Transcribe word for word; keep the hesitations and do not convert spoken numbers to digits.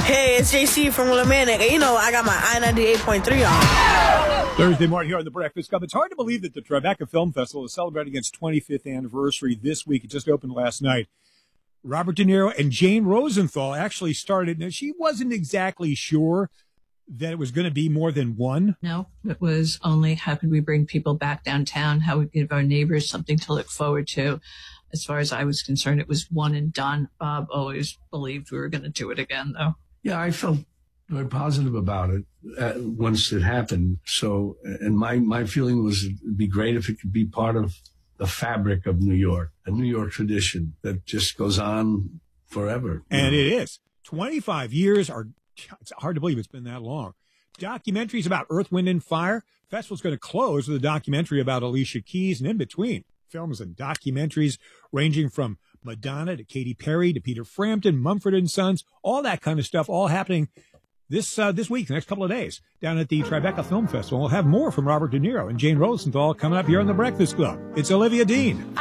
Hey, it's J C from Willimantic. You know, I got my I ninety-eight point three on. Thursday morning here on The Breakfast Club. It's hard to believe that the Tribeca Film Festival is celebrating its twenty-fifth anniversary this week. It just opened last night. Robert De Niro and Jane Rosenthal actually started. Now, she wasn't exactly sure that it was going to be more than one. No, it was only how could we bring people back downtown? How would we give our neighbors something to look forward to? As far as I was concerned, it was one and done. Bob always believed we were going to do it again, though. Yeah, I felt very positive about it uh, once it happened. So, and my, my feeling was it'd be great if it could be part of the fabric of New York, a New York tradition that just goes on forever. And know? It is. twenty-five years are, it's hard to believe it's been that long. Documentaries about Earth, Wind, and Fire. Festival's going to close with a documentary about Alicia Keys, and in between, films and documentaries ranging from Madonna to Katy Perry to Peter Frampton, Mumford and Sons, all that kind of stuff, all happening this uh, this week, the next couple of days, down at the Tribeca Film Festival. We'll have more from Robert De Niro and Jane Rosenthal coming up here on The Breakfast Club. It's Olivia Dean.